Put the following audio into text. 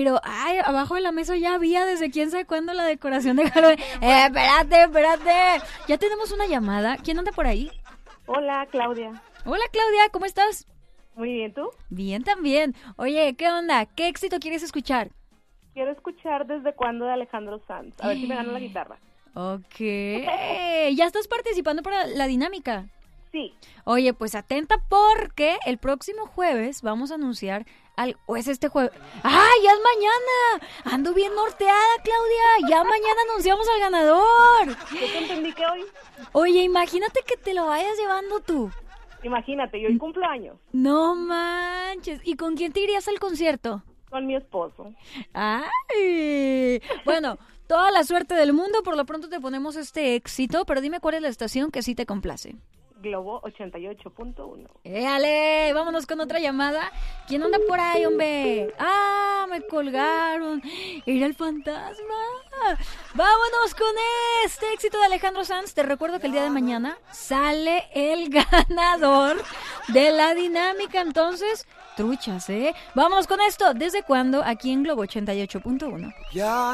Pero, ay, abajo de la mesa ya había desde quién sabe cuándo la decoración de Halloween. Espérate. Ya tenemos una llamada. ¿Quién anda por ahí? Hola, Claudia. Hola, Claudia, ¿cómo estás? Muy bien, ¿tú? Bien también. Oye, ¿qué onda? ¿Qué éxito quieres escuchar? Quiero escuchar Desde cuándo de Alejandro Sanz. A ver si me gano la guitarra. Ok. ¿Ya estás participando para la dinámica? Sí. Oye, pues atenta porque el próximo jueves vamos a anunciar ¿o es este jueves? ¡Ah, ya es mañana! Ando bien norteada, Claudia. Ya mañana anunciamos al ganador. Yo te entendí que hoy. Oye, imagínate que te lo vayas llevando tú. Imagínate, yo hoy cumplo años. No manches. ¿Y con quién te irías al concierto? Con mi esposo. ¡Ay! Bueno, toda la suerte del mundo. Por lo pronto te ponemos este éxito, pero dime cuál es la estación que sí te complace. Globo 88.1. ¡Éale! Vámonos con otra llamada. ¿Quién anda por ahí, hombre? ¡Ah! Me colgaron. Era el fantasma. Vámonos con este éxito de Alejandro Sanz. Te recuerdo que el día de mañana sale el ganador de la dinámica. Entonces, truchas, ¿eh? Vámonos con esto. ¿Desde cuándo? Aquí en Globo 88.1.